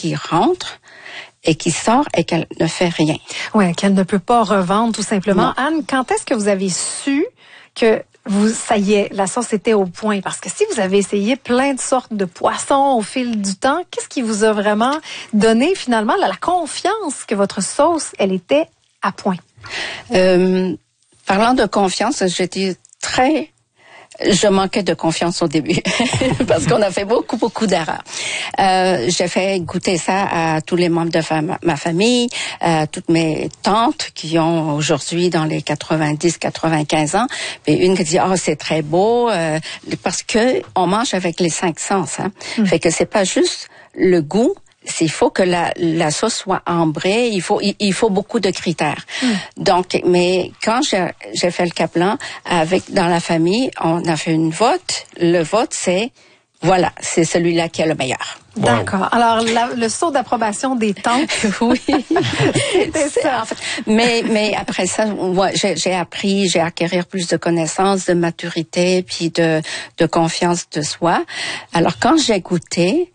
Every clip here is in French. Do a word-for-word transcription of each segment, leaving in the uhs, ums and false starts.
qui rentre et qui sort et qu'elle ne fait rien. Oui, qu'elle ne peut pas revendre tout simplement. Non. Anne, quand est-ce que vous avez su que vous, ça y est, la sauce était au point? Parce que si vous avez essayé plein de sortes de poissons au fil du temps, qu'est-ce qui vous a vraiment donné finalement la, la confiance que votre sauce, elle était à point? Euh, parlant de confiance, j'étais très... Je manquais de confiance au début parce qu'on a fait beaucoup, beaucoup d'erreurs. Euh, j'ai fait goûter ça à tous les membres de fam- ma famille, à toutes mes tantes qui ont aujourd'hui dans les quatre-vingt-dix, quatre-vingt-quinze ans. Puis une qui dit « Ah, oh, c'est très beau euh, » parce que on mange avec les cinq sens. Hein. Mm. Fait que c'est pas juste le goût. Il faut que la, la sauce soit ambrée, il faut il, il faut beaucoup de critères. Mm. Donc, mais quand j'ai, j'ai fait le Kaplan avec dans la famille, on a fait une vote. Le vote, c'est voilà, c'est celui-là qui est le meilleur. Wow. D'accord. Alors la, le saut d'approbation des tantes, oui, c'était ça. En fait, mais mais après ça, ouais, j'ai, j'ai appris, j'ai acquérir plus de connaissances, de maturité, puis de de confiance de soi. Alors quand j'ai goûté,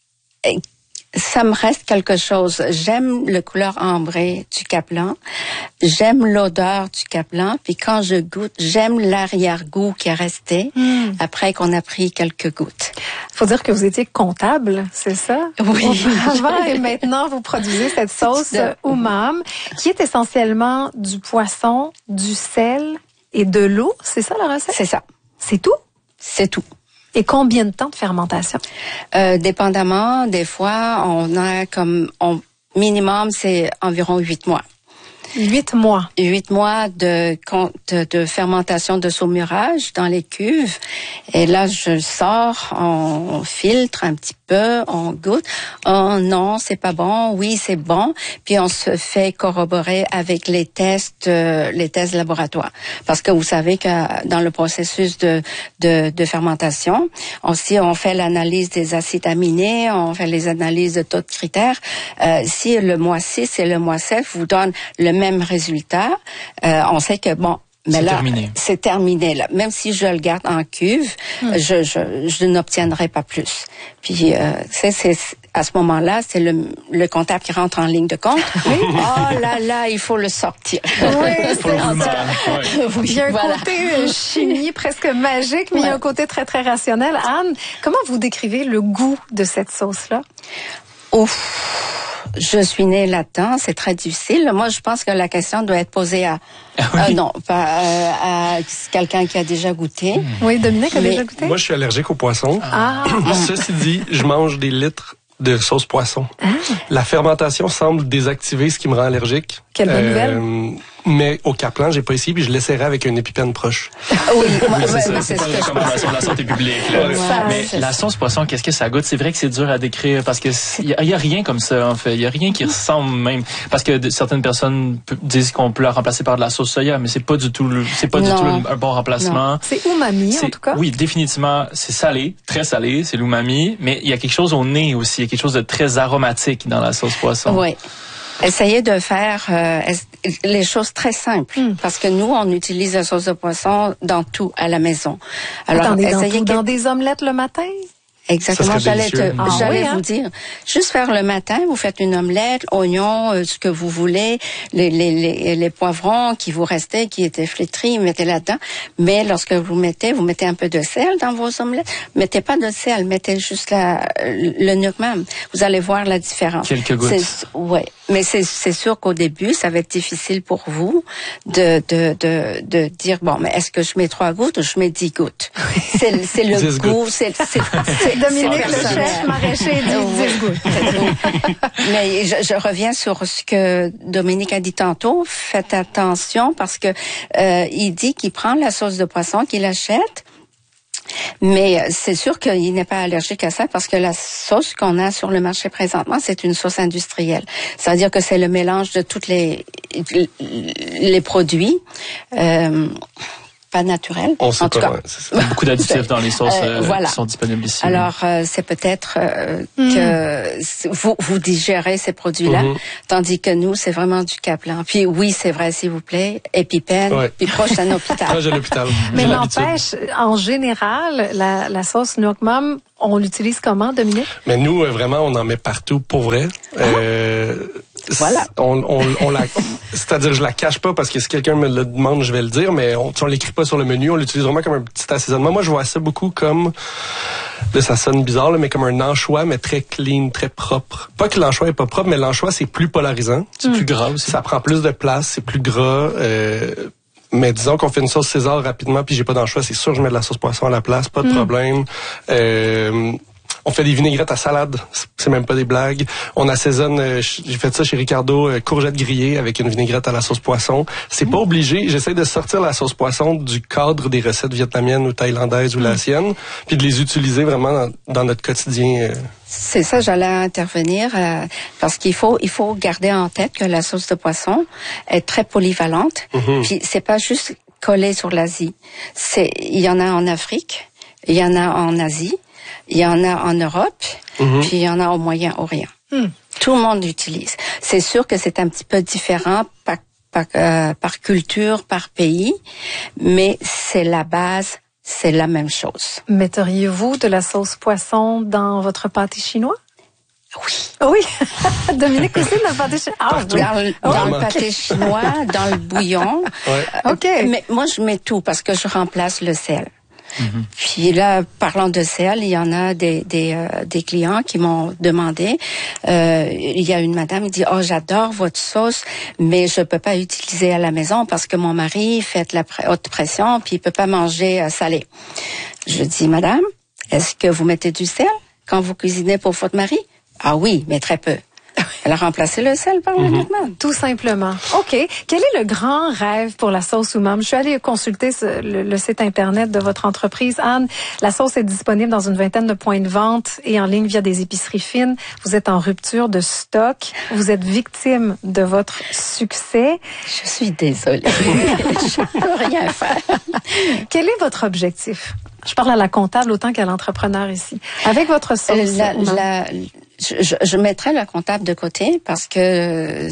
ça me reste quelque chose. J'aime le couleur ambrée du Kaplan. J'aime l'odeur du Kaplan. Puis quand je goûte, j'aime l'arrière-goût qui est resté mm. après qu'on a pris quelques gouttes. Faut dire que vous étiez comptable, c'est ça? Oui. Auparavant et maintenant, vous produisez cette sauce umam qui est essentiellement du poisson, du sel et de l'eau. C'est ça la recette? C'est ça. C'est tout? C'est tout. Et combien de temps de fermentation? Euh, dépendamment, des fois, on a comme, on, minimum, c'est environ huit mois. Huit mois. Huit mois de, de, de fermentation de saumurage dans les cuves. Et là, je sors, on, on filtre un petit peu, on goûte. Oh non, c'est pas bon. Oui, c'est bon. Puis on se fait corroborer avec les tests, euh, les tests laboratoires. Parce que vous savez que dans le processus de, de, de fermentation, aussi on fait l'analyse des acides aminés, on fait les analyses de taux de critères. Euh, si le mois six et le mois sept vous donnent le même résultat, euh, on sait que bon, mais c'est là, terminé. c'est terminé là. Même si je le garde en cuve, mm. je, je, je n'obtiendrai pas plus. Puis euh, c'est, c'est à ce moment-là, c'est le, le comptable qui rentre en ligne de compte. Oui. Oh là là, il faut le sortir. Oui, c'est ça. Ouais. Oui, il y a un voilà. côté chimie presque magique, mais ouais. il y a un côté très très rationnel. Anne, comment vous décrivez le goût de cette sauce-là? Ouf. Je suis née là-dedans, c'est très difficile. Moi, je pense que la question doit être posée à, ah oui. euh, non, pas euh, à quelqu'un qui a déjà goûté. Mmh. Oui, Dominique a Mais déjà goûté. Moi, je suis allergique au poisson. Ah. Ceci dit, je mange des litres de sauce poisson. Ah. La fermentation semble désactiver ce qui me rend allergique. Quelle bonne euh, nouvelle. Mais au Kaplan, j'ai pas essayé, puis je l'essaierai avec un épipène proche. Oui, oui, oui c'est, ça, c'est pas une recommandation de la santé publique. Là. Ouais, mais la sauce poisson, qu'est-ce que ça goûte? C'est vrai que c'est dur à décrire parce que il y, y a rien comme ça en fait. Il y a rien qui ressemble même parce que de, certaines personnes disent qu'on peut la remplacer par de la sauce soya, mais c'est pas du tout, le, c'est pas non. du tout le, un bon remplacement. Non. C'est umami en tout cas. Oui, définitivement, c'est salé, très salé, c'est l'umami, mais il y a quelque chose au nez aussi, il y a quelque chose de très aromatique dans la sauce poisson. Oui. Essayez de faire euh, les choses très simples, mm. parce que nous, on utilise la sauce de poisson dans tout à la maison. Alors, Attendez, essayez dans, tout, que... dans des omelettes le matin? Exactement, j'allais te, ah, j'allais oui, vous hein? dire. Juste faire le matin, vous faites une omelette, oignons, euh, ce que vous voulez, les, les, les, les poivrons qui vous restaient, qui étaient flétris, mettez là-dedans. Mais lorsque vous mettez, vous mettez un peu de sel dans vos omelettes. Mettez pas de sel, mettez juste la, le nukmam. Vous allez voir la différence. Quelques gouttes. C'est, ouais. Mais c'est, c'est sûr qu'au début, ça va être difficile pour vous de, de, de, de dire, bon, mais est-ce que je mets trois gouttes ou je mets dix gouttes? C'est, c'est le goût, c'est, c'est, c'est Dominique, le chef maraîcher, dit dix gouttes. Mais je, je reviens sur ce que Dominique a dit tantôt. Faites attention parce que euh, il dit qu'il prend la sauce de poisson, qu'il achète. Mais c'est sûr qu'il n'est pas allergique à ça parce que la sauce qu'on a sur le marché présentement, c'est une sauce industrielle. C'est-à-dire que c'est le mélange de tous les, les produits. Euh, pas naturel. On sait en pas, tout cas. Ouais, c'est ça. Beaucoup d'additifs dans les sauces euh, euh, voilà. qui sont disponibles ici. Alors, euh, c'est peut-être euh, mm. que vous, vous digérez ces produits-là, mm-hmm. tandis que nous, c'est vraiment du Kaplan. Puis oui, c'est vrai, s'il vous plaît, épipène, ouais. puis proche d'un hôpital. Proche de l'hôpital. Mais n'empêche, en général, la, la sauce nukmam, on l'utilise comment, Dominique? Mais nous, euh, vraiment, on en met partout pour vrai. Ah. Euh, voilà. On, on, on la, c'est-à-dire, je la cache pas parce que si quelqu'un me le demande, je vais le dire, mais on, on l'écrit pas sur le menu. On l'utilise vraiment comme un petit assaisonnement. Moi, je vois ça beaucoup comme, là, ça sonne bizarre, là, mais comme un anchois, mais très clean, très propre. Pas que l'anchois est pas propre, mais l'anchois, c'est plus polarisant. C'est mmh. plus gras aussi. Ça prend plus de place, c'est plus gras. Euh, mais disons qu'on fait une sauce César rapidement, puis j'ai pas d'anchois, c'est sûr que je mets de la sauce poisson à la place, pas de mmh. problème. Euh, On fait des vinaigrettes à salade, c'est même pas des blagues. On assaisonne, euh, j'ai fait ça chez Ricardo, euh, courgettes grillées avec une vinaigrette à la sauce poisson. C'est mmh. pas obligé, j'essaie de sortir la sauce poisson du cadre des recettes vietnamiennes ou thaïlandaises mmh. ou laotiennes, puis de les utiliser vraiment dans, dans notre quotidien. Euh. C'est ça, j'allais intervenir euh, parce qu'il faut il faut garder en tête que la sauce de poisson est très polyvalente. Mmh. Puis c'est pas juste collé sur l'Asie. C'est il y en a en Afrique, il y en a en Asie. Il y en a en Europe, mmh. puis il y en a au Moyen-Orient. Mmh. Tout le monde l'utilise. C'est sûr que c'est un petit peu différent par, par, euh, par culture, par pays, mais c'est la base, c'est la même chose. Metteriez-vous de la sauce poisson dans votre pâté chinois? Oui. Oui. Dominique aussi dans le pâté chinois. Ah, dans, le, oh, dans okay. le pâté chinois, dans le bouillon. Ouais. Euh, OK. Mais moi, je mets tout parce que je remplace le sel. Mm-hmm. Puis là, parlant de sel, il y en a des des, euh, des clients qui m'ont demandé. Euh, il y a une madame qui dit oh j'adore votre sauce, mais je peux pas utiliser à la maison parce que mon mari fait de la pr- haute pression puis il peut pas manger euh, salé. Je dis madame, est-ce que vous mettez du sel quand vous cuisinez pour votre mari? Ah oui, mais très peu. Elle a remplacé le sel par le mm-hmm. Tout simplement. OK. Quel est le grand rêve pour la sauce Umam? Je suis allée consulter ce, le, le site Internet de votre entreprise. Anne, la sauce est disponible dans une vingtaine de points de vente et en ligne via des épiceries fines. Vous êtes en rupture de stock. Vous êtes victime de votre succès. Je suis désolée. Je ne peux rien faire. Quel est votre objectif? Je parle à la comptable autant qu'à l'entrepreneur ici. Avec votre sauce la, la, je, je mettrai la comptable de côté parce que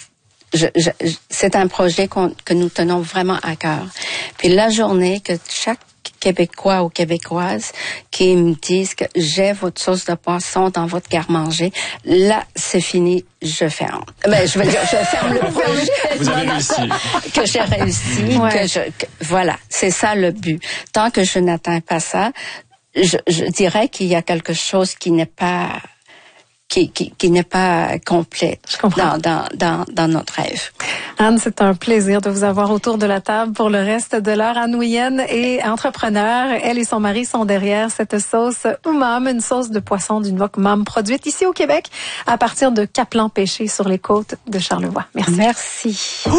je, je, c'est un projet qu'on, que nous tenons vraiment à cœur. Puis la journée que chaque Québécois ou Québécoise qui me disent que j'ai votre sauce de poisson dans votre garde-manger, là, c'est fini, je ferme. Mais je veux dire, je ferme le projet. Vous avez réussi. Que j'ai réussi, ouais. que je, que, voilà, c'est ça le but. Tant que je n'atteins pas ça, je, je dirais qu'il y a quelque chose qui n'est pas, qui, qui, qui n'est pas complet dans, dans, dans, dans notre rêve. Anne, c'est un plaisir de vous avoir autour de la table pour le reste de l'heure. Anne Ouienne est entrepreneur. Elle et son mari sont derrière cette sauce Umam, une sauce de poisson d'une wok Umam produite ici au Québec à partir de Caplan Pêché sur les côtes de Charlevoix. Merci. Merci.